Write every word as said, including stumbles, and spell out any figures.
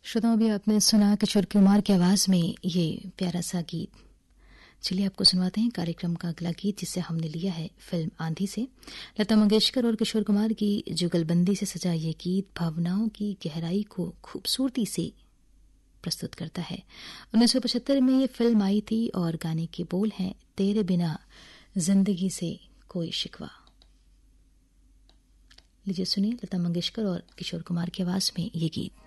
श्रोताओं, अभी आपने सुना किशोर कुमार की आवाज में ये प्यारा सा गीत। चलिए आपको सुनवाते हैं कार्यक्रम का अगला गीत, जिसे हमने लिया है फिल्म आंधी से। लता मंगेशकर और किशोर कुमार की जुगलबंदी से सजा ये गीत भावनाओं की गहराई को खूबसूरती से प्रस्तुत करता है। उन्नीस सौ पचहत्तर में ये फिल्म आई थी और गाने के बोल हैं तेरे बिना जिंदगी से कोई शिकवा। लीजिए सुनिए लता मंगेशकर और किशोर कुमार की आवाज में ये गीत।